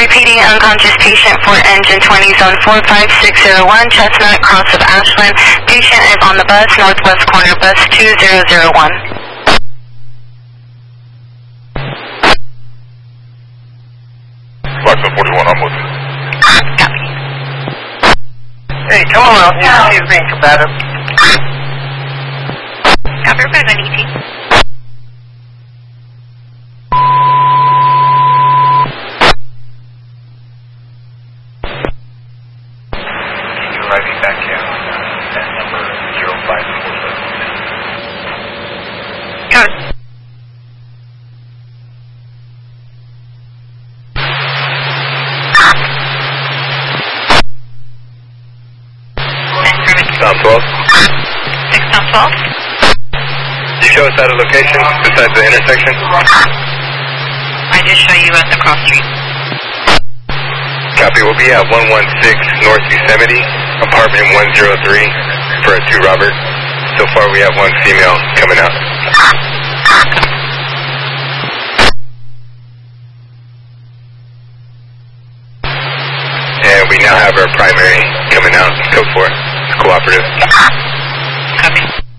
repeating, unconscious patient for engine 20, zone 45601, Chestnut, cross of Ashland. Patient is on the bus, northwest corner, bus 2001. Blackstone 41, I'm with you. Copy. Hey, come on out here. He's being combative. Copy, we're going to ET. Arriving back in at number 0547. Copy. Tom 12. 6 Tom 12. You show us at a location besides the intersection? I just show you at the cross street. Copy. We'll be at 116 North Yosemite, apartment 103 for a 2 Robert. So far we have 1 female coming out. And we now have our primary coming out. Go for it. It's cooperative. Copy.